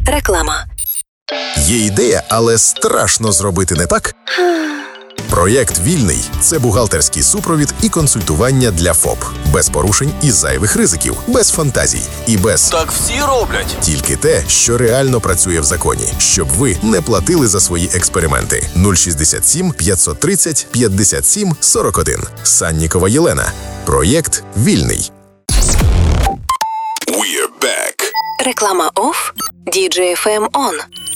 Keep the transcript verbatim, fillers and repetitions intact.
Реклама. Є ідея, але страшно зробити не так? Проєкт «Вільний» – це бухгалтерський супровід і консультування для ФОП. Без порушень і зайвих ризиків, без фантазій і без Так всі роблять. тільки те, що реально працює в законі, щоб ви не платили за свої експерименти. нуль шістдесят сім п'ятсот тридцять п'ятдесят сім сорок один. Саннікова Єлена. Проєкт «Вільний». Реклама оф, ді джей еф ем он.